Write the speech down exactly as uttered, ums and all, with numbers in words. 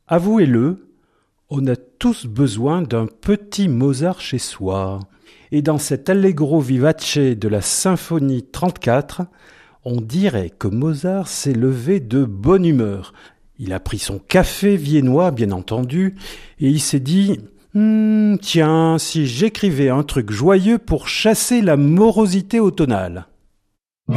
Avouez-le, on a tous besoin d'un petit Mozart chez soi. Et dans cet allegro vivace de la symphonie trente-quatre, on dirait que Mozart s'est levé de bonne humeur. Il a pris son café viennois, bien entendu, et il s'est dit hm, « Tiens, si j'écrivais un truc joyeux pour chasser la morosité automnale ».